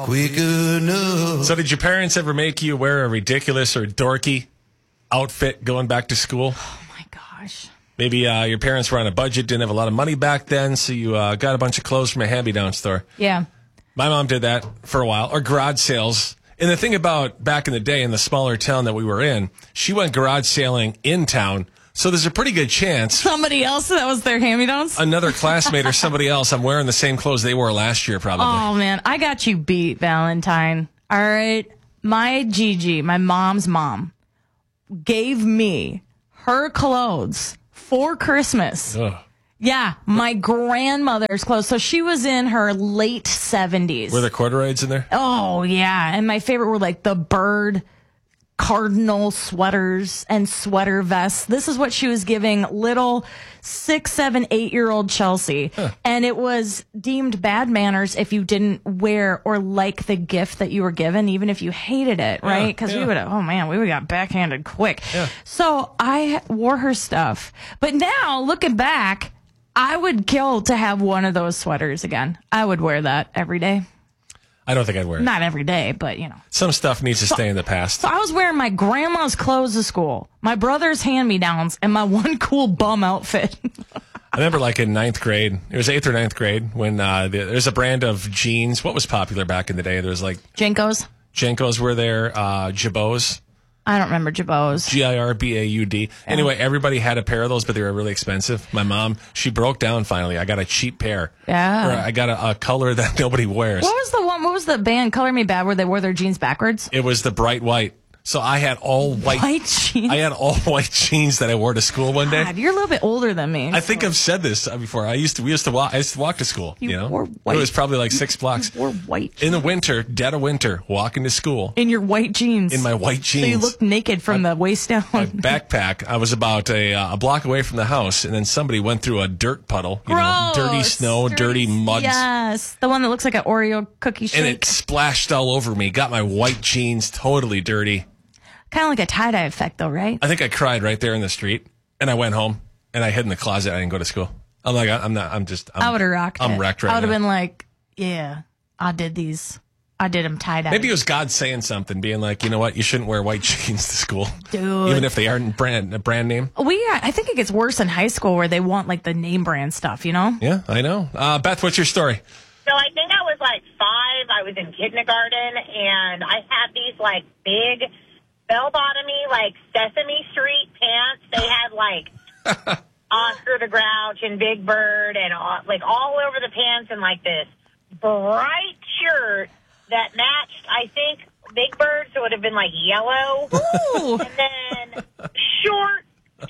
Quick enough. So did your parents ever make you wear a ridiculous or dorky outfit going back to school? Oh, my gosh. Maybe your parents were on a budget, didn't have a lot of money back then, so you got a bunch of clothes from a hand-me-down store. Yeah. My mom did that for a while, or garage sales. And the thing about back in the day in the smaller town that we were in, she went garage sailing in town. So there's a pretty good chance Somebody else that was their hand-me-downs? another classmate or somebody else, I'm wearing the same clothes they wore last year probably. Oh, man. I got you beat, Valentine. All right. My Gigi, my mom's mom, gave me her clothes for Christmas. Ugh. Yeah, my grandmother's clothes. So she was in her late 70s. Were there corduroys in there? Oh, yeah. And my favorite were like the bird cardinal sweaters and sweater vests. This is what she was giving little 6, 7, 8-year-old Chelsea. Huh. And it was deemed bad manners if you didn't wear or like the gift that you were given, even if you hated it, right? Because we would have, we would have got backhanded quick. Yeah. So I wore her stuff. But now, looking back, I would kill to have one of those sweaters again. I would wear that every day. I don't think I'd wear it. Not every day, but, you know. Some stuff needs to stay in the past. So I was wearing my grandma's clothes to school, my brother's hand-me-downs, and my one cool bum outfit. I remember like in 9th grade, it was 8th or 9th grade, when there's a brand of jeans. What was popular back in the day? There was like... Jenkos were there, Girbauds. I don't remember Girbauds. Girbaud. Yeah. Anyway, everybody had a pair of those, but they were really expensive. My mom, she broke down finally. I got a cheap pair. Yeah. Or I got a color that nobody wears. What was the band, Color Me Bad, where they wore their jeans backwards? It was the bright white. So I had all white jeans. I had all white jeans that I wore to school one day. God, you're a little bit older than me. I think I've said this before. We used to walk to school. You wore white. It was probably like 6 blocks. You wore white jeans. In the winter, dead of winter, walking to school. In your white jeans. In my white jeans. So you looked naked from the waist down. My backpack. I was about a block away from the house, and then somebody went through a dirt puddle. Gross. Dirty snow, dirty mud. Yes, the one that looks like an Oreo cookie shake. And it splashed all over me. Got my white jeans totally dirty. Kind of like a tie-dye effect, though, right? I think I cried right there in the street, and I went home, and I hid in the closet. I didn't go to school. I'm like, I would have rocked it. I'm wrecked right now. I would have been like, yeah, I did these. I did them tie-dye. Maybe it was God saying something, being like, you know what, you shouldn't wear white jeans to school. Dude. Even if they aren't a brand name. I think it gets worse in high school where they want, like, the name brand stuff, you know? Yeah, I know. Beth, what's your story? So I think I was like 5. I was in kindergarten, and I had these, like, big bell-bottomy, like, Sesame Street pants. They had, like, Oscar the Grouch and Big Bird and, like, all over the pants, and, like, this bright shirt that matched, I think, Big Bird, so it would have been, like, yellow. Ooh. And then short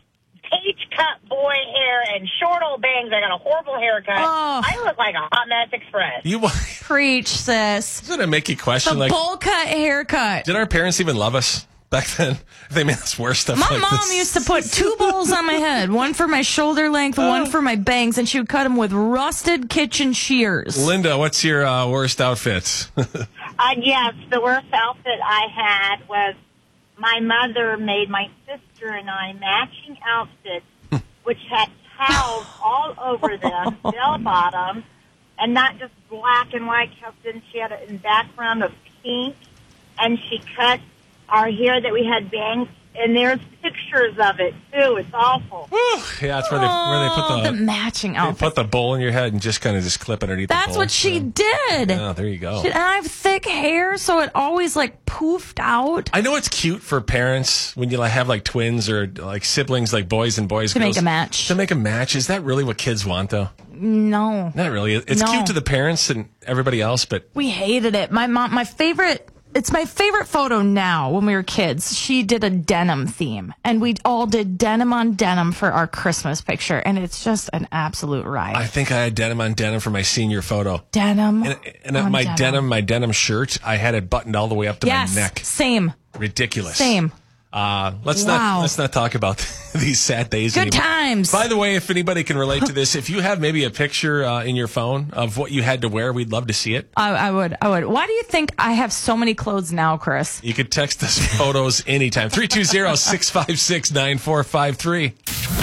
page-cut boy hair and short old bangs. I got a horrible haircut. Oh. I look like a hot mess express. Preach, sis. Doesn't it make you question, the bowl cut haircut. Did our parents even love us back then? They made us wear stuff my like mom this. used to put 2 bowls on my head, one for my shoulder length, one for my bangs, and she would cut them with rusted kitchen shears. Linda, what's your worst outfit? Yes, the worst outfit I had was my mother made my sister and I matching outfits, which had towels all over them, bell bottoms, and not just black and white. Then she had it in background of pink, and she cut our hair that we had bangs, and there's pictures of it too. It's awful. Yeah, that's where they put the matching outfit. They put the bowl in your head and just kind of clip underneath the bowl. That's what she did. Yeah, there you go. And I have thick hair, so it always like poofed out. I know it's cute for parents when you have like twins or like siblings, like boys and boys. To make a match. To make a match. Is that really what kids want, though? No. Not really. It's cute to the parents and everybody else, but... We hated it. My mom, it's my favorite photo now when we were kids. She did a denim theme, and we all did denim on denim for our Christmas picture, and it's just an absolute riot. I think I had denim on denim for my senior photo. Denim and on my denim. my denim shirt, I had it buttoned all the way up to my neck. Same. Ridiculous. Same. Let's not talk about these sad days Good anymore. times. By the way, if anybody can relate to this, if you have maybe a picture in your phone of what you had to wear, we'd love to see it. I would. Why do you think I have so many clothes now, Chris? You could text us photos anytime. 320-656-9453.